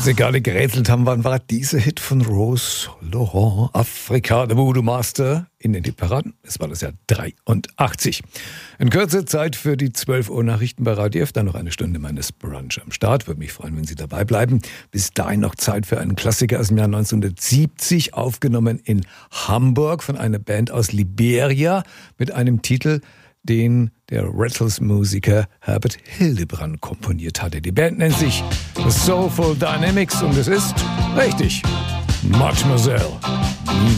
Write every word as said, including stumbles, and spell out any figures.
Sie gerade gerätselt haben, wann war dieser Hit von Rose Laurent, Afrika, der Voodoo Master, in den Hitparaden? Es war das Jahr dreiundachtzig. In kurzer Zeit für die zwölf Uhr Nachrichten bei Radio F, dann noch eine Stunde meines Brunch am Start. Würde mich freuen, wenn Sie dabei bleiben. Bis dahin noch Zeit für einen Klassiker aus dem Jahr neunzehnhundertsiebzig, aufgenommen in Hamburg von einer Band aus Liberia mit einem Titel, den der Rattles-Musiker Herbert Hildebrand komponiert hatte. Die Band nennt sich The Soulful Dynamics und es ist, richtig, Mademoiselle